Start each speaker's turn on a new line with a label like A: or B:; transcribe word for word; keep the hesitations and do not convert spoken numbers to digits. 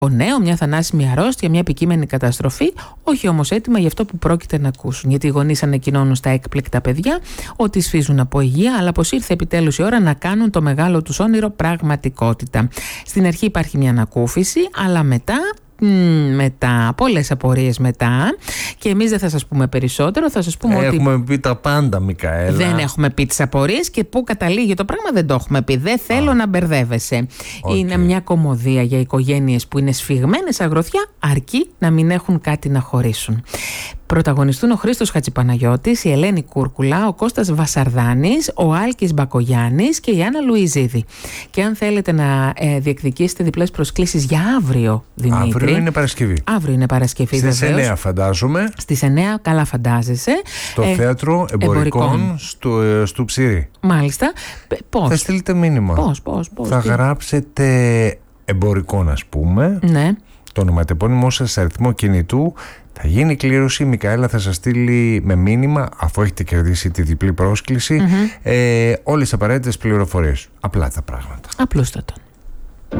A: νέο, μια θανάσιμη αρρώστια, μια επικείμενη καταστροφή, όχι όμως έτοιμα για αυτό που πρόκειται να ακούσουν. Γιατί οι γονείς ανακοινώνουν στα έκπληκτα παιδιά ότι σφίζουν από υγεία, αλλά πως ήρθε επιτέλους η ώρα να κάνουν το μεγάλο τους όνειρο πραγματικότητα. Στην αρχή υπάρχει μια ανακούφιση, αλλά μετά. Μετά, πολλές απορίες μετά, και εμείς δεν θα σας πούμε περισσότερο, θα σας πούμε
B: έχουμε
A: ότι
B: έχουμε πει τα πάντα, Μικαέλα.
A: Δεν έχουμε πει τις απορίες και πού καταλήγει το πράγμα δεν το έχουμε πει. Δεν θέλω Α. να μπερδεύεσαι. Okay. Είναι μια κωμωδία για οικογένειες που είναι σφιγμένες αγροθιά, αρκεί να μην έχουν κάτι να χωρίσουν. Πρωταγωνιστούν ο Χρήστος Χατζηπαναγιώτης, η Ελένη Κούρκουλα, ο Κώστας Βασαρδάνης, ο Άλκης Μπακογιάννης και η Άννα Λουιζίδη. Και αν θέλετε να ε, διεκδικήσετε διπλές προσκλήσεις για αύριο, Δημήτρη.
B: Αύριο είναι Παρασκευή.
A: Αύριο είναι Παρασκευή.
B: Στις εννέα φαντάζομαι.
A: Στις εννέα, καλά φαντάζεσαι.
B: Στο ε, Θέατρο Εμπορικών, εμπορικών. Στο, ε, στο Ψήρι.
A: Μάλιστα. Πώς?
B: Θα στείλετε μήνυμα.
A: Πώς, πώς, πώς.
B: Θα
A: τι?
B: γράψετε εμπορικών, ας πούμε.
A: Ναι.
B: Το ονοματεπώνυμό σας, αριθμό κινητού. Θα γίνει κλήρωση, η Μικαέλα θα σας στείλει με μήνυμα, αφού έχετε κερδίσει τη διπλή πρόσκληση, mm-hmm. ε, όλες τις απαραίτητες πληροφορίες. Απλά τα πράγματα.
A: Απλούστατον.